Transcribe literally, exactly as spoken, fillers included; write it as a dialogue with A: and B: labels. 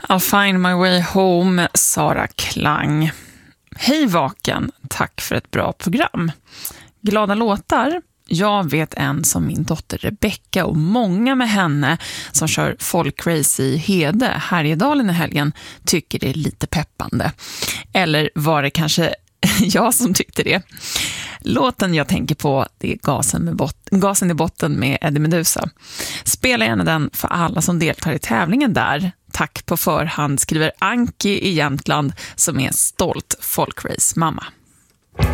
A: I'll find my way home, Sara Klang. Hej Vaken, tack för ett bra program. Glada låtar. Jag vet en som min dotter Rebecca och många med henne som kör folkrace i Hede, Härjedalen i helgen, tycker det är lite peppande. Eller var det kanske jag som tyckte det? Låten jag tänker på, det är Gasen, med bot- Gasen i botten med Eddie Meduza. Spela gärna den för alla som deltar i tävlingen där. Tack på förhand, skriver Anki i Jämtland som är stolt folkrace mamma.